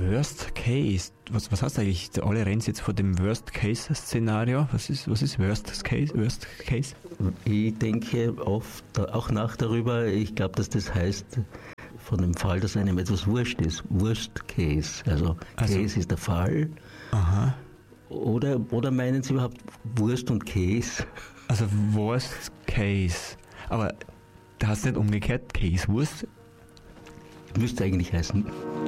Worst Case. Was heißt eigentlich? Alle rennen jetzt vor dem Worst Case Szenario. Was ist Worst Case? Worst Case? Ich denke oft auch nach darüber, ich glaube, dass das heißt, von dem Fall, dass einem etwas wurscht ist. Worst Case. Also Case ist der Fall. Aha. Oder meinen Sie überhaupt Wurst und Käse? Also Worst Case. Aber da heißt nicht umgekehrt Käsewurst? Müsste eigentlich heißen.